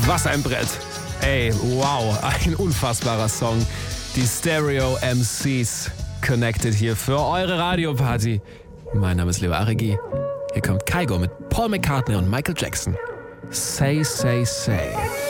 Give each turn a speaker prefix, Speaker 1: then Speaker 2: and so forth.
Speaker 1: Was ein Brett. Ey, wow, ein unfassbarer Song. Die Stereo MCs connected hier für eure Radioparty. Mein Name ist Leo Aregi. Hier kommt Kygo mit Paul McCartney und Michael Jackson. Say, say, say.